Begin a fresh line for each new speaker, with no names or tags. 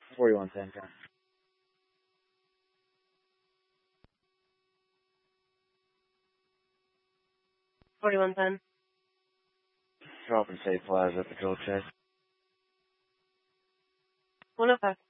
4110, John.
4110.
Drop and Safe Plaza, Patrol Check.
105.